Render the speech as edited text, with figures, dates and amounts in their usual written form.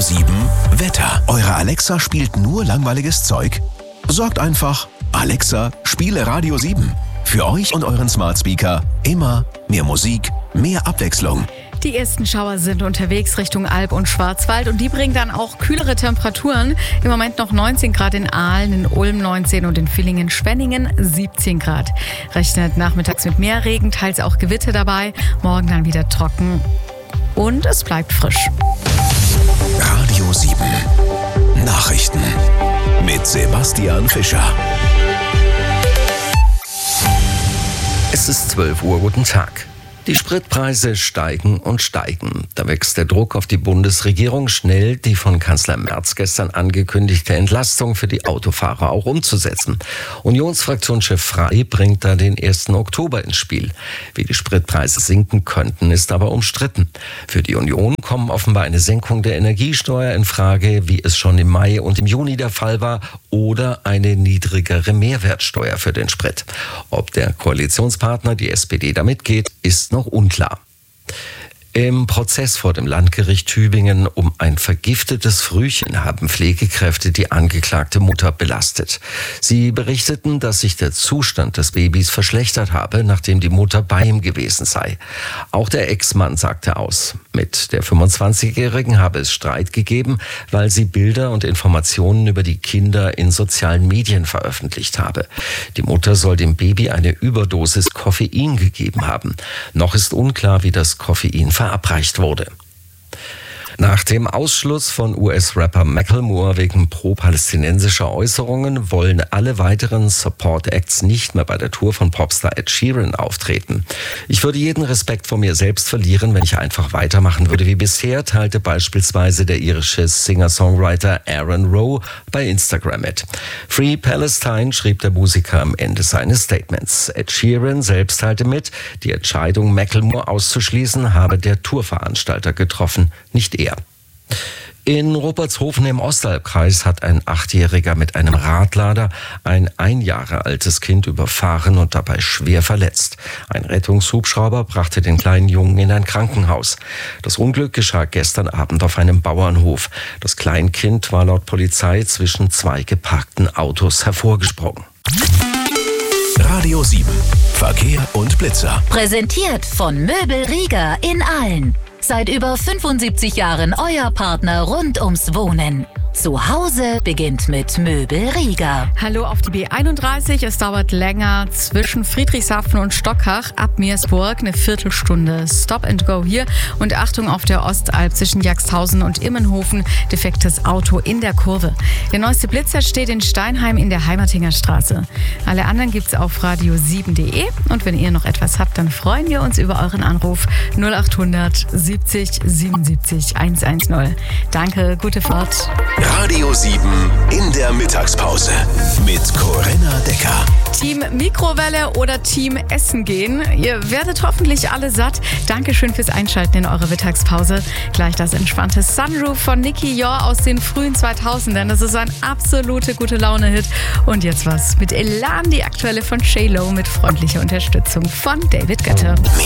7 Wetter. Eure Alexa spielt nur langweiliges Zeug? Sorgt einfach, Alexa, spiele Radio 7. Für euch und euren Smart Speaker immer mehr Musik, mehr Abwechslung. Die ersten Schauer sind unterwegs Richtung Alb und Schwarzwald und die bringen dann auch kühlere Temperaturen. Im Moment noch 19 Grad in Aalen, in Ulm 19 und in Villingen-Schwenningen 17 Grad. Rechnet nachmittags mit mehr Regen, teils auch Gewitter dabei. Morgen dann wieder trocken und es bleibt frisch. Radio 7 Nachrichten mit Sebastian Fischer. Es ist 12 Uhr, guten Tag. Die Spritpreise steigen und steigen. Da wächst der Druck auf die Bundesregierung, schnell die von Kanzler Merz gestern angekündigte Entlastung für die Autofahrer auch umzusetzen. Unionsfraktionschef Frey bringt da den 1. Oktober ins Spiel. Wie die Spritpreise sinken könnten, ist aber umstritten. Für die Union kommen offenbar eine Senkung der Energiesteuer in Frage, wie es schon im Mai und im Juni der Fall war, oder eine niedrigere Mehrwertsteuer für den Sprit. Ob der Koalitionspartner, die SPD, da mitgeht, ist noch unklar. Im Prozess vor dem Landgericht Tübingen um ein vergiftetes Frühchen haben Pflegekräfte die angeklagte Mutter belastet. Sie berichteten, dass sich der Zustand des Babys verschlechtert habe, nachdem die Mutter bei ihm gewesen sei. Auch der Ex-Mann sagte aus. Mit der 25-Jährigen habe es Streit gegeben, weil sie Bilder und Informationen über die Kinder in sozialen Medien veröffentlicht habe. Die Mutter soll dem Baby eine Überdosis Koffein gegeben haben. Noch ist unklar, wie das Koffein verabreicht wurde. Nach dem Ausschluss von US-Rapper Macklemore wegen pro-palästinensischer Äußerungen wollen alle weiteren Support-Acts nicht mehr bei der Tour von Popstar Ed Sheeran auftreten. Ich würde jeden Respekt vor mir selbst verlieren, wenn ich einfach weitermachen würde wie bisher, teilte beispielsweise der irische Singer-Songwriter Aaron Rowe bei Instagram mit. Free Palestine schrieb der Musiker am Ende seines Statements. Ed Sheeran selbst teilte mit, die Entscheidung, Macklemore auszuschließen, habe der Tourveranstalter getroffen, nicht er. In Rupertshofen im Ostalbkreis hat ein 8-Jähriger mit einem Radlader ein 1 Jahre altes Kind überfahren und dabei schwer verletzt. Ein Rettungshubschrauber brachte den kleinen Jungen in ein Krankenhaus. Das Unglück geschah gestern Abend auf einem Bauernhof. Das Kleinkind war laut Polizei zwischen 2 geparkten Autos hervorgesprungen. Radio 7 Verkehr und Blitzer. Präsentiert von Möbel Rieger in Aalen. Seit über 75 Jahren euer Partner rund ums Wohnen. Zu Hause beginnt mit Möbel Rieger. Hallo auf die B31. Es dauert länger zwischen Friedrichshafen und Stockach ab Meersburg. Eine Viertelstunde Stop and Go hier. Und Achtung auf der Ostalb zwischen Jagsthausen und Immenhofen. Defektes Auto in der Kurve. Der neueste Blitzer steht in Steinheim in der Heimertinger Straße. Alle anderen gibt's auf radio7.de. Und wenn ihr noch etwas habt, dann freuen wir uns über euren Anruf 0800 70 77 110. Danke, gute Fahrt. Radio 7 in der Mittagspause mit Corinna Decker. Team Mikrowelle oder Team Essen gehen. Ihr werdet hoffentlich alle satt. Dankeschön fürs Einschalten in eure Mittagspause. Gleich das entspannte Sunroof von Nicky Jor aus den frühen 2000ern. Das ist ein absolute Gute-Laune-Hit. Und jetzt was mit Elan, die aktuelle von J-Lo mit freundlicher Unterstützung von David Guetta.